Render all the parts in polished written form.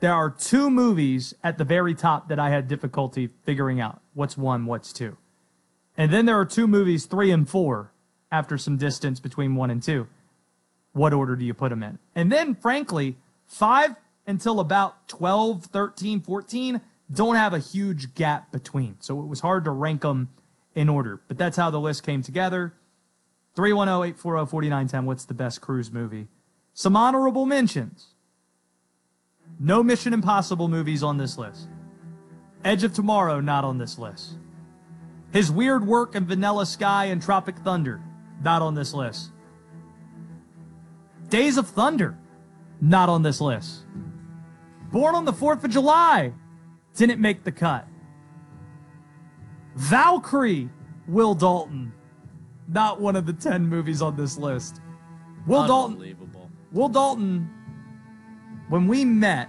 there are two movies at the very top that I had difficulty figuring out what's one, what's two. And then there are two movies, 3 and 4, after some distance between 1 and 2. What order do you put them in? And then, frankly, 5 until about 12, 13, 14 don't have a huge gap between. So it was hard to rank them in order. But that's how the list came together. 310-840-4910, what's the best cruise movie? Some honorable mentions. No Mission Impossible movies on this list. Edge of Tomorrow, not on this list. His weird work in Vanilla Sky and Tropic Thunder, not on this list. Days of Thunder, not on this list. Born on the 4th of July, didn't make the cut. Valkyrie, Will Dalton, not one of the 10 movies on this list. Will Dalton, when we met,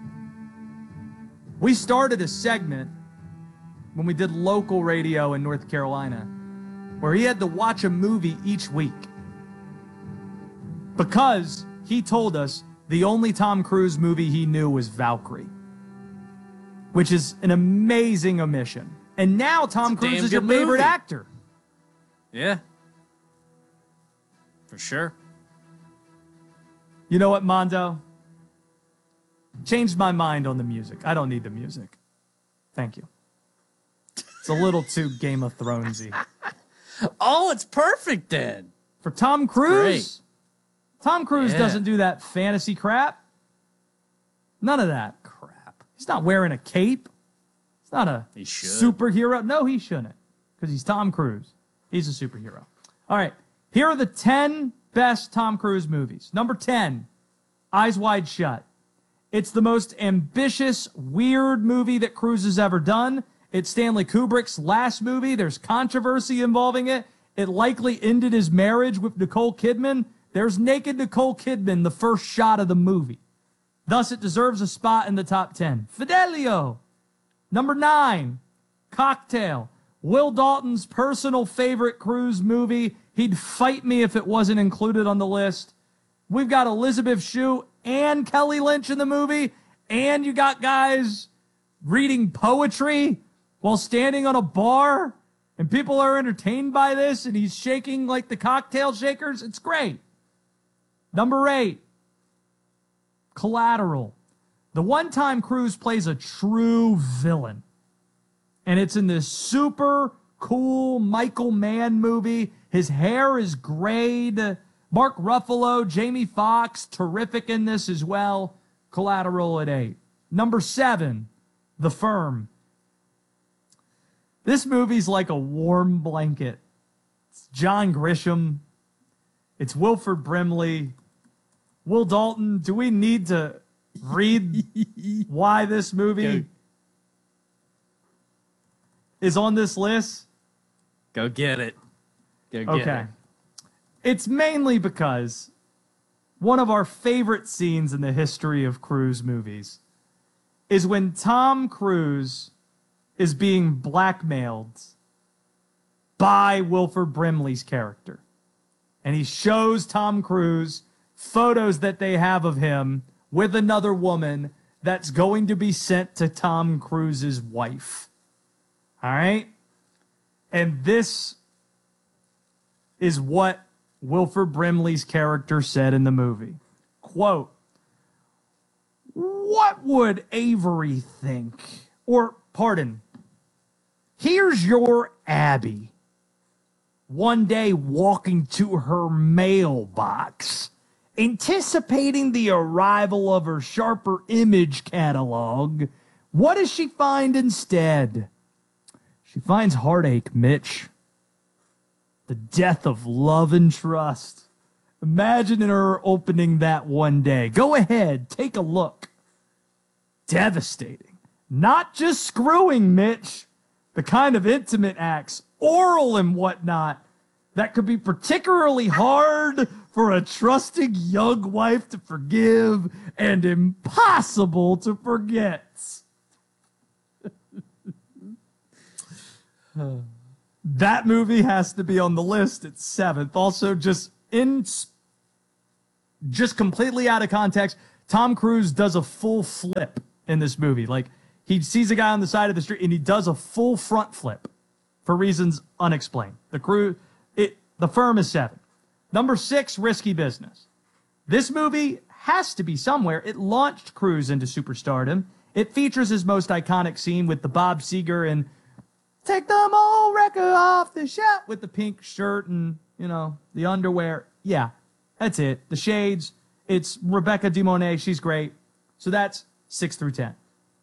we started a segment when we did local radio in North Carolina where he had to watch a movie each week because he told us the only Tom Cruise movie he knew was Valkyrie, which is an amazing omission. And now Tom Cruise is your favorite actor. Yeah. For sure. You know what, Mondo? Changed my mind on the music. I don't need the music. Thank you. It's a little too Game of Thronesy. Oh, it's perfect then. For Tom Cruise? Tom Cruise doesn't do that fantasy crap. None of that crap. He's not wearing a cape. He's not a superhero. No, he shouldn't. Because he's Tom Cruise. He's a superhero. All right. Here are the 10 best Tom Cruise movies. Number 10, Eyes Wide Shut. It's the most ambitious, weird movie that Cruise has ever done. It's Stanley Kubrick's last movie. There's controversy involving it. It likely ended his marriage with Nicole Kidman. There's naked Nicole Kidman, the first shot of the movie. Thus, it deserves a spot in the top 10. Fidelio. Number 9, Cocktail. Will Dalton's personal favorite Cruise movie. He'd fight me if it wasn't included on the list. We've got Elizabeth Shue and Kelly Lynch in the movie, and you got guys reading poetry while standing on a bar, and people are entertained by this, and he's shaking like the cocktail shakers. It's great. Number 8, Collateral. The one time Cruise plays a true villain, and it's in this super cool Michael Mann movie. His hair is grayed. Mark Ruffalo, Jamie Foxx, terrific in this as well. Collateral at 8. Number 7, The Firm. This movie's like a warm blanket. It's John Grisham. It's Wilford Brimley. Will Dalton, do we need to read why this movie is on this list? Go get it. Go get it. It's mainly because one of our favorite scenes in the history of Cruise movies is when Tom Cruise is being blackmailed by Wilford Brimley's character. And he shows Tom Cruise photos that they have of him with another woman that's going to be sent to Tom Cruise's wife. All right? And this is what Wilford Brimley's character said in the movie. Quote, "What would Avery think?" Or, pardon, "Here's your Abby one day walking to her mailbox, anticipating the arrival of her Sharper Image catalog. What does she find instead? She finds heartache, Mitch. The death of love and trust. Imagine her opening that one day. Go ahead, take a look. Devastating. Not just screwing, Mitch. The kind of intimate acts, oral and whatnot, that could be particularly hard for a trusting young wife to forgive and impossible to forget." That movie has to be on the list. It's 7th. Also, just completely out of context, Tom Cruise does a full flip in this movie. Like, he sees a guy on the side of the street and he does a full front flip for reasons unexplained. The Firm is 7. Number 6, Risky Business. This movie has to be somewhere. It launched Cruise into superstardom. It features his most iconic scene with the Bob Seger and take the old record off the shelf with the pink shirt and, the underwear. Yeah, that's it. The shades. It's Rebecca De Mornay. She's great. So that's 6 through 10.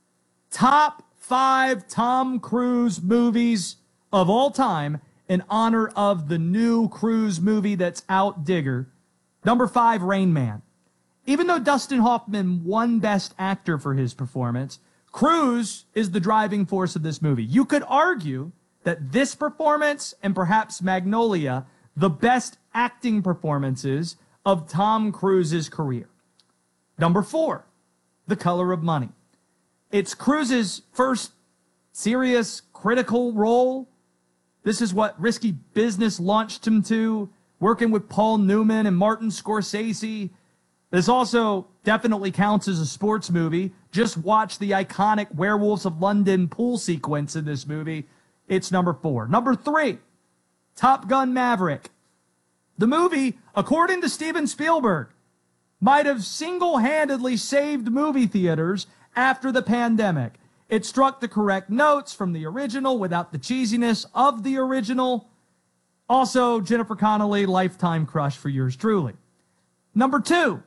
Top 5 Tom Cruise movies of all time in honor of the new Cruise movie that's out, Digger. Number 5, Rain Man. Even though Dustin Hoffman won Best Actor for his performance, Cruise is the driving force of this movie. You could argue that this performance and perhaps Magnolia, the best acting performances of Tom Cruise's career. Number 4, The Color of Money. It's Cruise's first serious critical role. This is what Risky Business launched him to, working with Paul Newman and Martin Scorsese. This also definitely counts as a sports movie. Just watch the iconic Werewolves of London pool sequence in this movie. It's number 4. Number 3, Top Gun Maverick. The movie, according to Steven Spielberg, might have single-handedly saved movie theaters after the pandemic. It struck the correct notes from the original without the cheesiness of the original. Also, Jennifer Connelly, lifetime crush for yours truly. Number 2.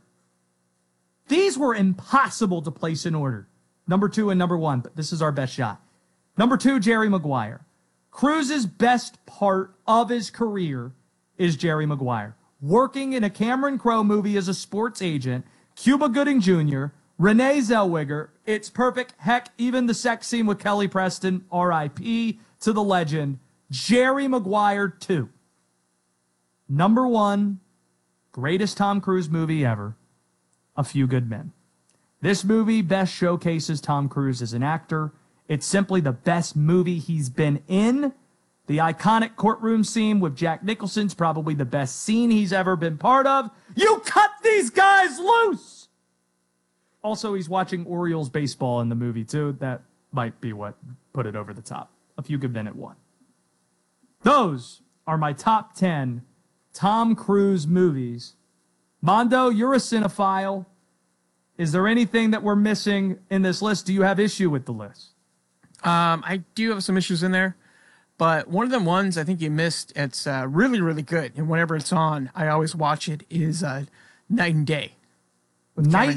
These were impossible to place in order. Number 2 and number 1, but this is our best shot. Number 2, Jerry Maguire. Cruise's best part of his career is Jerry Maguire. Working in a Cameron Crowe movie as a sports agent, Cuba Gooding Jr., Renee Zellweger, it's perfect. Heck, even the sex scene with Kelly Preston, R.I.P. to the legend, Jerry Maguire 2. Number 1, greatest Tom Cruise movie ever, A Few Good Men. This movie best showcases Tom Cruise as an actor. It's simply the best movie he's been in. The iconic courtroom scene with Jack Nicholson's probably the best scene he's ever been part of. You cut these guys loose! Also, he's watching Orioles baseball in the movie, too. That might be what put it over the top. A Few Good Men at 1. Those are my top 10 Tom Cruise movies. Mondo, you're a cinephile. Is there anything that we're missing in this list? Do you have issue with the list? I do have some issues in there, but one of them ones I think you missed, it's really, really good. And whenever it's on, I always watch it, is Night and Day. Night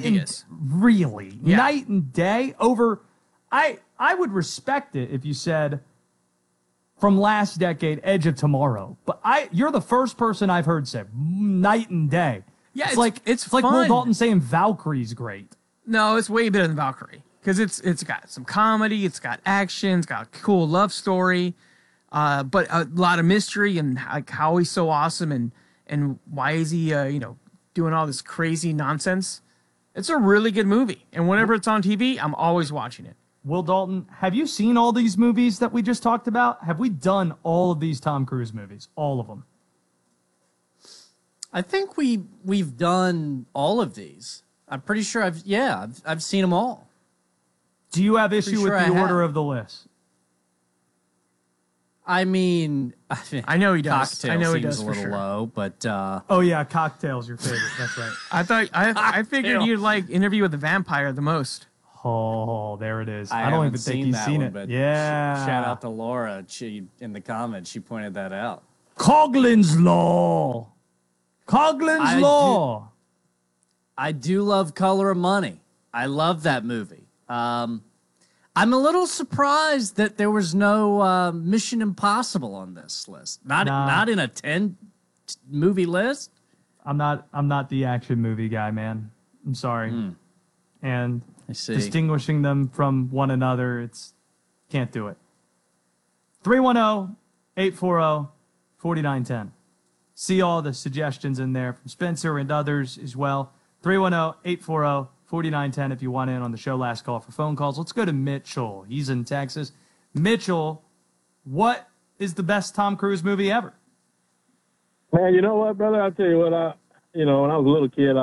and Day over. I would respect it if you said from last decade, Edge of Tomorrow. But you're the first person I've heard say Night and Day. Yeah, it's like Will Dalton saying Valkyrie's great. No, it's way better than Valkyrie because it's got some comedy, it's got action, it's got a cool love story, but a lot of mystery and like how he's so awesome and why is he doing all this crazy nonsense. It's a really good movie, and whenever it's on TV, I'm always watching it. Will Dalton, have you seen all these movies that we just talked about? Have we done all of these Tom Cruise movies? All of them? I think we've done all of these. I'm pretty sure I've seen them all. Do you have issue with the order of the list? I mean, I know he does. Cocktail I know he seems does a for little sure. low, but oh yeah, Cocktail's your favorite. That's right. I figured you'd like Interview with the Vampire the most. Oh, there it is. I don't haven't even think he's seen it. But Yeah. shout out to Laura. She in the comments she pointed that out. Coughlin's Law. Coughlin's Law. I do love Color of Money. I love that movie. I'm a little surprised that there was no Mission Impossible on this list. Not in a 10 movie list. I'm not the action movie guy, man. I'm sorry. And I see. Distinguishing them from one another, can't do it. 310-840-4910. See all the suggestions in there from Spencer and others as well. 310-840-4910 if you want in on the show. Last call for phone calls. Let's go to Mitchell. He's in Texas. Mitchell, what is the best Tom Cruise movie ever? Man, you know what, brother? I'll tell you what, when I was a little kid,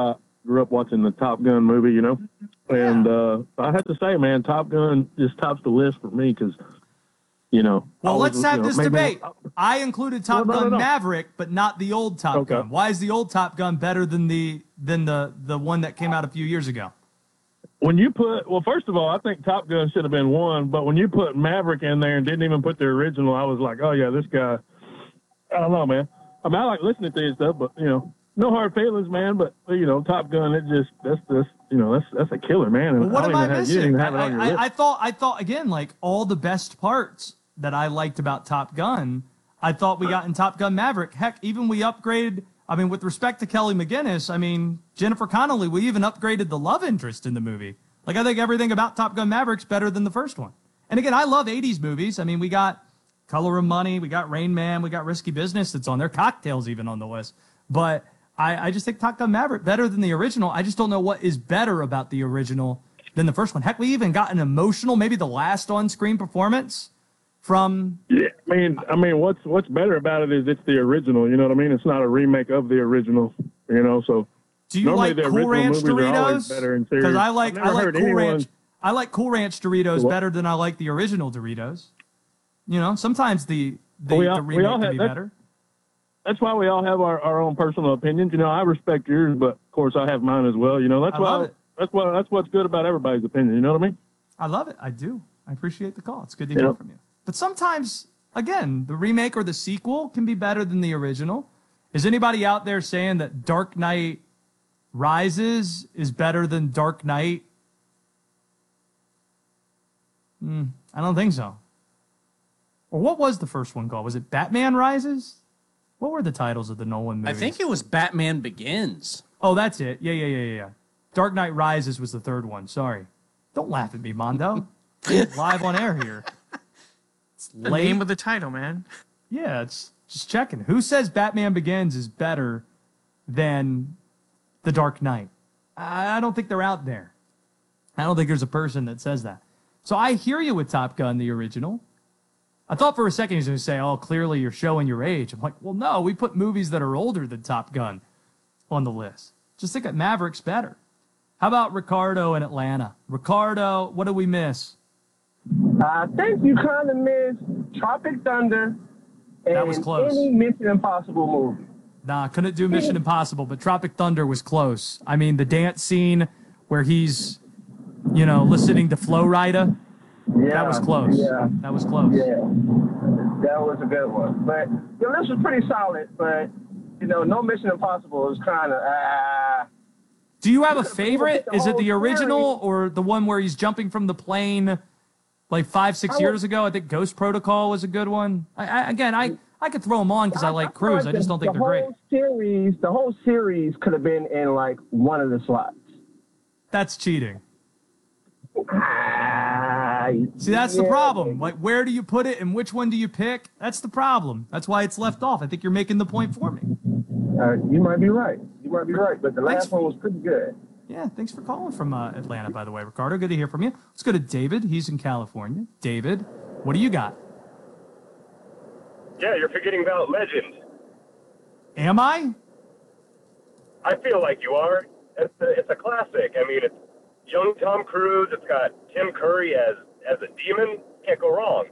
grew up watching the Top Gun movie, you know, and I have to say, man, Top Gun just tops the list for me because, you know. Well, let's have this debate. I included Top Gun Maverick, but not the old Top Gun. Why is the old Top Gun better than the one that came out a few years ago? When you put, well, first of all, I think Top Gun should have been one, but when you put Maverick in there and didn't even put the original, I was like, oh yeah, this guy. I don't know, man. I mean, I like listening to his stuff, but you know, no hard feelings, man. But you know, Top Gun, that's a killer, man. Well, what am I missing? I thought again, like all the best parts that I liked about Top Gun, I thought we got in Top Gun Maverick. Heck, even we upgraded. I mean, with respect to Kelly McGinnis, I mean, Jennifer Connelly, we even upgraded the love interest in the movie. Like, I think everything about Top Gun Maverick's better than the first one. And again, I love 80s movies. I mean, we got Color of Money, we got Rain Man, we got Risky Business that's on there, Cocktails even on the list. But I just think Top Gun Maverick better than the original. I just don't know what is better about the original than the first one. Heck, we even got an emotional, maybe the last on-screen performance from... Yeah, I mean, what's better about it is it's the original, you know what I mean? It's not a remake of the original, you know, so... Do you like Cool Ranch Doritos? Because I like Cool Ranch Doritos better than I like the original Doritos. You know, sometimes the remake can be better. That's why we all have our own personal opinions. You know, I respect yours, but of course I have mine as well. You know, that's what's good about everybody's opinion. You know what I mean? I love it. I do. I appreciate the call. It's good to hear from you. But sometimes, again, the remake or the sequel can be better than the original. Is anybody out there saying that Dark Knight Rises is better than Dark Knight? I don't think so. Or what was the first one called? Was it Batman Rises? What were the titles of the Nolan movies? I think it was Batman Begins. Oh, that's it. Yeah. Dark Knight Rises was the third one. Sorry. Don't laugh at me, Mondo. Live on air here. It's the name of the title, man. Yeah, it's just checking. Who says Batman Begins is better than The Dark Knight? I don't think they're out there. I don't think there's a person that says that. So I hear you with Top Gun, the original. I thought for a second he was going to say, oh, clearly you're showing your age. I'm like, well, no, we put movies that are older than Top Gun on the list. Just think that Maverick's better. How about Ricardo in Atlanta? Ricardo, what did we miss? I think you kind of missed Tropic Thunder and that was close. Any Mission Impossible movie. Nah, couldn't do Mission Impossible, but Tropic Thunder was close. I mean, the dance scene where he's, you know, listening to Flo Rida, that was close. Yeah. That was close. Yeah, that was a good one. But the list was pretty solid, but, you know, no Mission Impossible is kind of, Do you have a favorite? Is it the original or the one where he's jumping from the plane like 5-6 years ago? I think Ghost Protocol was a good one. I could throw them on because I like Cruise. I just don't think they're great. The whole series could have been in like one of the slots. That's cheating. See, that's the problem. Like, where do you put it and which one do you pick? That's the problem. That's why it's left off. I think you're making the point for me. You might be right. But the last one was pretty good. Yeah, thanks for calling from Atlanta, by the way, Ricardo. Good to hear from you. Let's go to David. He's in California. David, what do you got? Yeah, you're forgetting about Legend. Am I? I feel like you are. It's a classic. I mean, it's young Tom Cruise. It's got Tim Curry as a demon. Can't go wrong.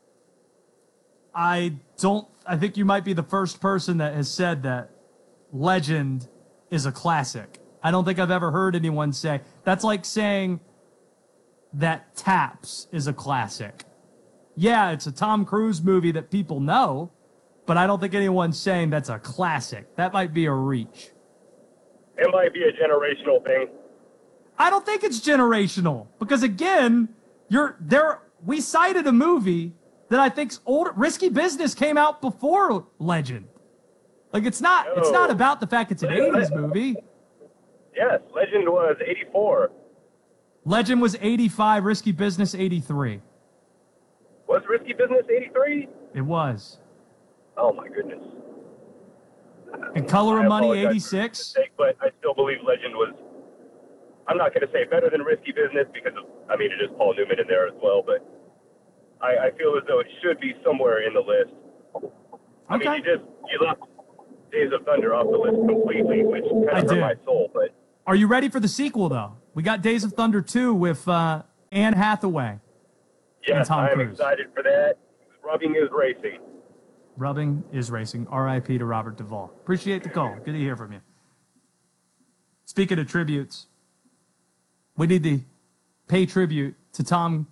I think you might be the first person that has said that Legend is a classic. I don't think I've ever heard anyone say. That's like saying that Taps is a classic. Yeah, it's a Tom Cruise movie that people know, but I don't think anyone's saying that's a classic. That might be a reach. It might be a generational thing. I don't think it's generational because, again, we cited a movie that I think's older. Risky Business came out before Legend. Like, it's not about the fact it's an 80s movie. Yes, Legend was 84. Legend was 85, Risky Business 83. Was Risky Business 83? It was. Oh, my goodness. And Color of Money 86? But I still believe Legend was, I'm not going to say better than Risky Business because, it is Paul Newman in there as well, but I feel as though it should be somewhere in the list. Okay. You left Days of Thunder off the list completely, which kind of hurt my soul, but... Are you ready for the sequel, though? We got Days of Thunder 2 with Anne Hathaway. Yes, Tom I am Cruise. excited for that. Rubbing is racing. Rubbing is racing. R.I.P. to Robert Duvall. Appreciate the call. Good to hear from you. Speaking of tributes, we need to pay tribute to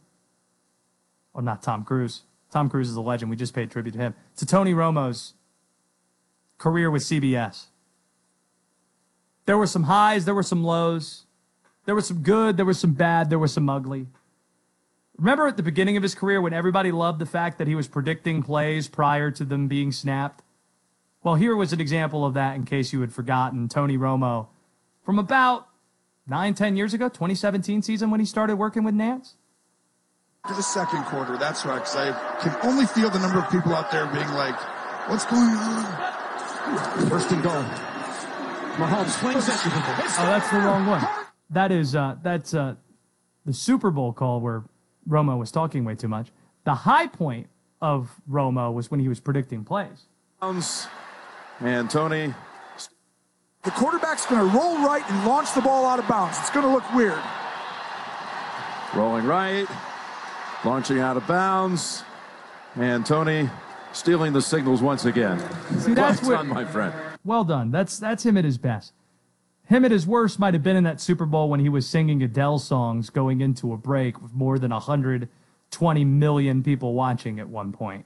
not Tom Cruise. Tom Cruise is a legend. We just paid tribute to him. To Tony Romo's career with CBS. There were some highs, there were some lows. There was some good, there was some bad, there was some ugly. Remember at the beginning of his career when everybody loved the fact that he was predicting plays prior to them being snapped? Well, here was an example of that in case you had forgotten. Tony Romo, from about 9-10 years ago, 2017 season when he started working with Nance. To the second quarter, that's right, because I can only feel the number of people out there being like, what's going on? First and goal. Mahomes swings it. Oh, that's the wrong one. That's the Super Bowl call where Romo was talking way too much. The high point of Romo was when he was predicting plays. And Tony. The quarterback's going to roll right and launch the ball out of bounds. It's going to look weird. Rolling right. Launching out of bounds. And Tony stealing the signals once again. See, that's well done, my friend. Well done. That's him at his best. Him at his worst might have been in that Super Bowl when he was singing Adele songs going into a break with more than 120 million people watching at one point.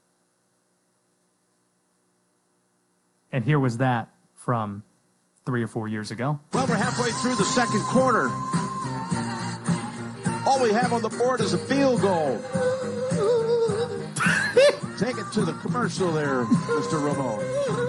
And here was that from 3 or 4 years ago. Well, we're halfway through the second quarter. All we have on the board is a field goal. Take it to the commercial there, Mr. Romo.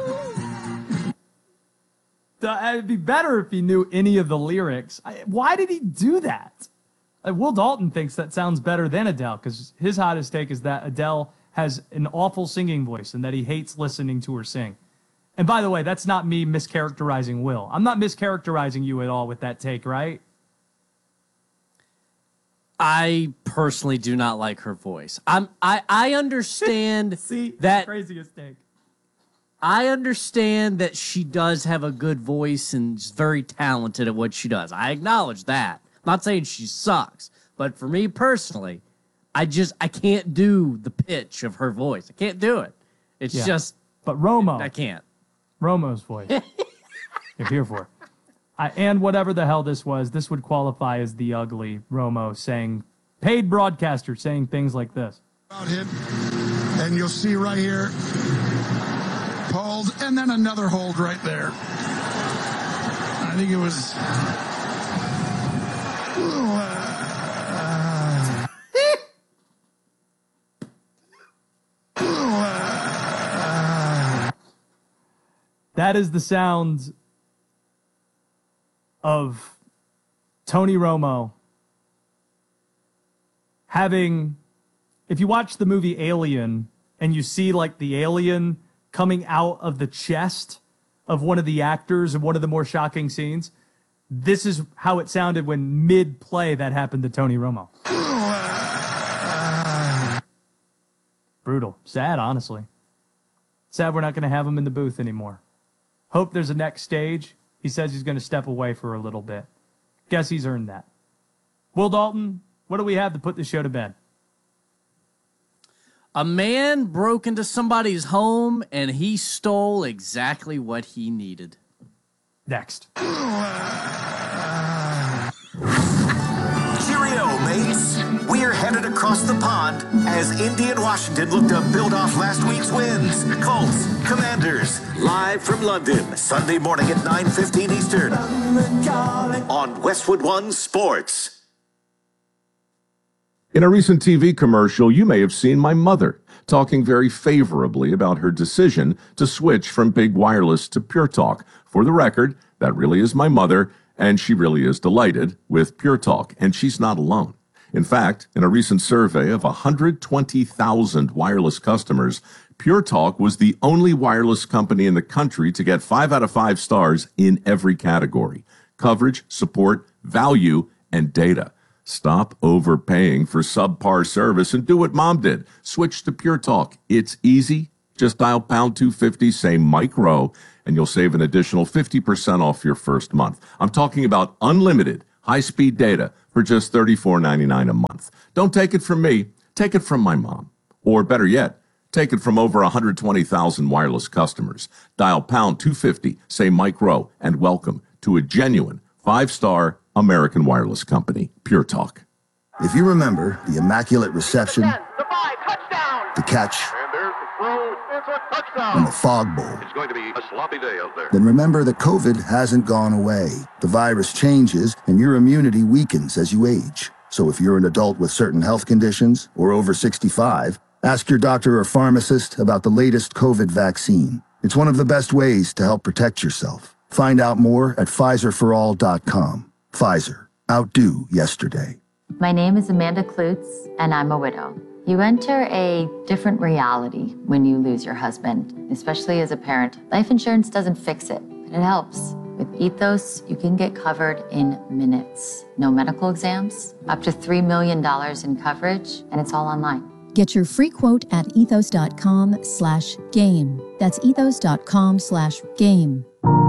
It'd be better if he knew any of the lyrics. Why did he do that? Will Dalton thinks that sounds better than Adele because his hottest take is that Adele has an awful singing voice and that he hates listening to her sing. And by the way, that's not me mischaracterizing Will. I'm not mischaracterizing you at all with that take, right? I personally do not like her voice. I understand See, that craziest take. I understand that she does have a good voice and is very talented at what she does. I acknowledge that. I'm not saying she sucks, but for me personally, I can't do the pitch of her voice. I can't do it. It's just. But Romo, I can't. Romo's voice. You're here for. And whatever the hell this was, this would qualify as the ugly Romo saying, paid broadcaster saying things like this. Hit, and you'll see right here, hold, and then another hold right there. I think it was. That is the sound of Tony Romo having, if you watch the movie Alien and you see like the alien coming out of the chest of one of the actors in one of the more shocking scenes, this is how it sounded when mid-play that happened to Tony Romo. Brutal. Sad, honestly. Sad we're not going to have him in the booth anymore. Hope there's a next stage. He says he's going to step away for a little bit. Guess he's earned that. Will Dalton, what do we have to put this show to bed? A man broke into somebody's home and he stole exactly what he needed. Next. Cheerio, mates. We're headed across the pond as Indy and Washington look to build off last week's wins. Colts, Commanders, live from London, Sunday morning at 9:15 Eastern on Westwood One Sports. In a recent TV commercial, you may have seen my mother talking very favorably about her decision to switch from big wireless to Pure Talk. For the record, that really is my mother, and she really is delighted with Pure Talk, and she's not alone. In fact, in a recent survey of 120,000 wireless customers, Pure Talk was the only wireless company in the country to get 5 out of 5 stars in every category: coverage, support, value, and data. Stop overpaying for subpar service and do what Mom did. Switch to Pure Talk. It's easy, Just dial pound 250, say Mike Rowe, and you'll save an additional 50% off your first month. I'm talking about unlimited high-speed data for just $34.99 a month. Don't take it from me. Take it from my mom. Or better yet, take it from over 120,000 wireless customers. Dial pound 250, say Mike Rowe, and welcome to a genuine 5-star American wireless company, Pure Talk. If you remember the immaculate reception, the catch, and the fog bowl, it's going to be a sloppy day out there. Then remember that COVID hasn't gone away. The virus changes and your immunity weakens as you age. So if you're an adult with certain health conditions or over 65, ask your doctor or pharmacist about the latest COVID vaccine. It's one of the best ways to help protect yourself. Find out more at PfizerForAll.com. Pfizer. Outdo yesterday. My name is Amanda Klutz, and I'm a widow. You enter a different reality when you lose your husband, especially as a parent. Life insurance doesn't fix it, but it helps. With Ethos, you can get covered in minutes. No medical exams, up to $3 million in coverage, and it's all online. Get your free quote at ethos.com/game. That's ethos.com/game.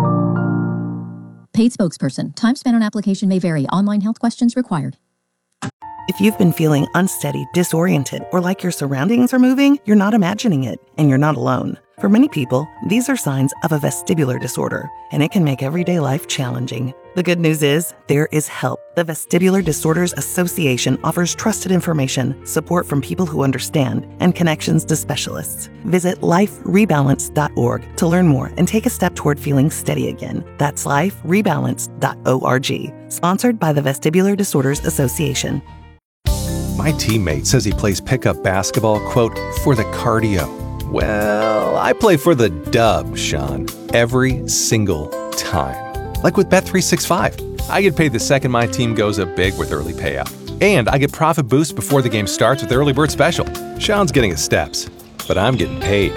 Paid spokesperson. Time spent on application may vary. Online health questions required. If you've been feeling unsteady, disoriented, or like your surroundings are moving, you're not imagining it, and you're not alone. For many people, these are signs of a vestibular disorder, and it can make everyday life challenging. The good news is, there is help. The Vestibular Disorders Association offers trusted information, support from people who understand, and connections to specialists. Visit liferebalance.org to learn more and take a step toward feeling steady again. That's liferebalance.org. Sponsored by the Vestibular Disorders Association. My teammate says he plays pickup basketball, quote, for the cardio. Well, I play for the dub, Sean, every single time. Like with Bet365. I get paid the second my team goes up big with early payout. And I get profit boost before the game starts with Early Bird Special. Sean's getting his steps, but I'm getting paid.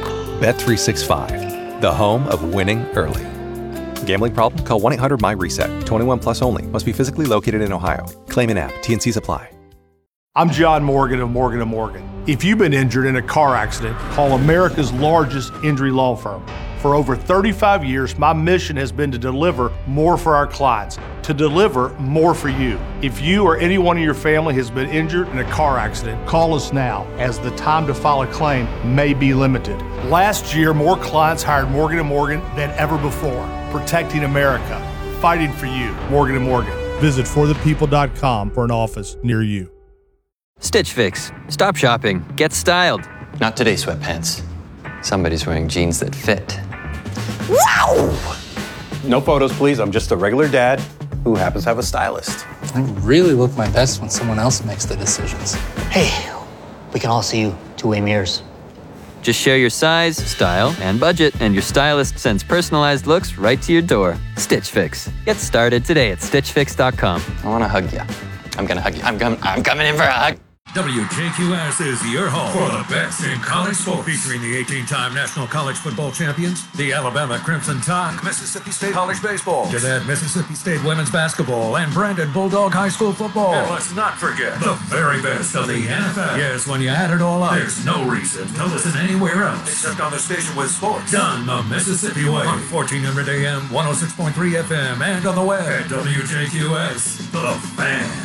Bet365, the home of winning early. Gambling problem? Call 1-800-MY-RESET. 21 plus only. Must be physically located in Ohio. Claim an app. T&Cs apply. I'm John Morgan of Morgan & Morgan. If you've been injured in a car accident, call America's largest injury law firm. For over 35 years, my mission has been to deliver more for our clients, to deliver more for you. If you or anyone in your family has been injured in a car accident, call us now, as the time to file a claim may be limited. Last year, more clients hired Morgan & Morgan than ever before, protecting America, fighting for you. Morgan & Morgan. Visit forthepeople.com for an office near you. Stitch Fix. Stop shopping. Get styled. Not today, sweatpants. Somebody's wearing jeans that fit. Wow! No photos, please. I'm just a regular dad who happens to have a stylist. I really look my best when someone else makes the decisions. Hey, we can all see you two-way mirrors. Just share your size, style, and budget, and your stylist sends personalized looks right to your door. Stitch Fix. Get started today at StitchFix.com. I want to hug you. I'm going to hug you. I'm coming in for a hug. WJQS is your home for the best in college sports, featuring the 18-time national college football champions, the Alabama Crimson Tide, Mississippi State College Baseball, Gannett Mississippi State Women's Basketball, and Brandon Bulldog High School Football. And let's not forget the very best of the NFL. Yes, when you add it all up, there's no reason to listen anywhere else except on the station with sports done the Mississippi way on 1400 AM, 106.3 FM, and on the web at WJQS, The Fan.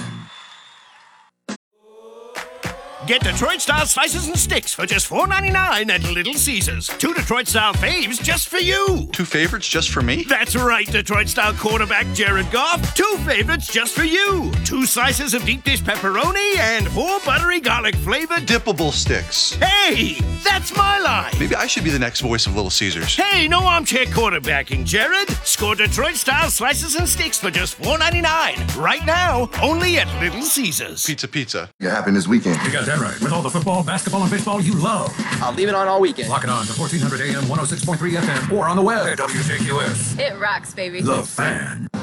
Get Detroit-style slices and sticks for just $4.99 at Little Caesars. 2 Detroit-style faves just for you. 2 favorites just for me? That's right, Detroit-style quarterback Jared Goff. 2 favorites just for you. 2 slices of deep dish pepperoni and 4 buttery garlic-flavored dippable sticks. Hey, that's my line. Maybe I should be the next voice of Little Caesars. Hey, no armchair quarterbacking, Jared. Score Detroit-style slices and sticks for just $4.99. Right now, only at Little Caesars. Pizza. It happened this weekend. You got that right. With all the football, basketball, and baseball you love. I'll leave it on all weekend. Lock it on to 1400 AM, 106.3 FM, or on the web at WJQS. It rocks, baby. The Fan.